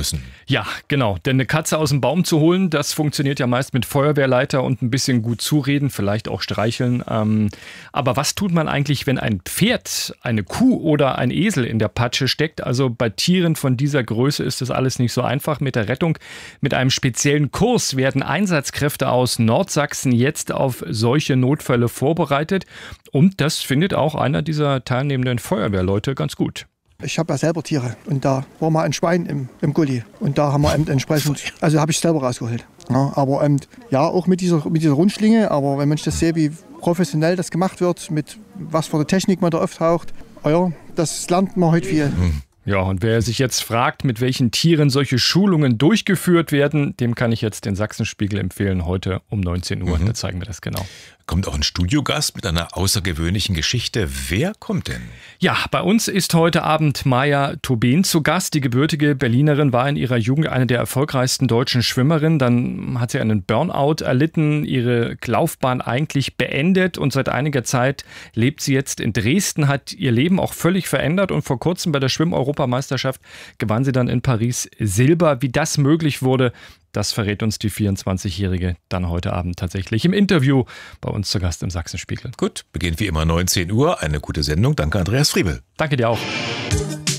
müssen. Ja, genau. Denn eine Katze aus dem Baum zu holen, das funktioniert ja meist mit Feuerwehrleiter und ein bisschen gut zureden, vielleicht auch streicheln. Aber was tut man eigentlich, wenn ein Pferd, eine Kuh oder ein Esel in der Patsche steckt? Also bei Tieren von dieser Größe ist das alles nicht so einfach mit der Rettung. Mit einem speziellen Kurs werden Einsatzkräfte aus Nordsachsen jetzt auf solche Notfälle vorbereitet. Und das findet auch einer dieser teilnehmenden Feuerwehrleute ganz gut. Ich habe ja selber Tiere und da war mal ein Schwein im Gully und da haben wir entsprechend, also habe ich selber rausgeholt. Ja, aber ja, auch mit dieser Rundschlinge, aber wenn man das sieht, wie professionell das gemacht wird, mit was für eine Technik man da auftaucht, ja, das lernt man heute viel. Ja, und wer sich jetzt fragt, mit welchen Tieren solche Schulungen durchgeführt werden, dem kann ich jetzt den Sachsenspiegel empfehlen, heute um 19 Uhr. Da zeigen wir das genau. Kommt auch ein Studiogast mit einer außergewöhnlichen Geschichte. Wer kommt denn? Ja, bei uns ist heute Abend Maja Tobin zu Gast. Die gebürtige Berlinerin war in ihrer Jugend eine der erfolgreichsten deutschen Schwimmerinnen. Dann hat sie einen Burnout erlitten, ihre Laufbahn eigentlich beendet und seit einiger Zeit lebt sie jetzt in Dresden, hat ihr Leben auch völlig verändert und vor kurzem bei der Schwimm-Europameisterschaft gewann sie dann in Paris Silber. Wie das möglich wurde, das verrät uns die 24-Jährige dann heute Abend tatsächlich im Interview bei uns zu Gast im Sachsenspiegel. Gut, beginnt wie immer 19 Uhr. Eine gute Sendung. Danke, Andreas Friebel. Danke dir auch.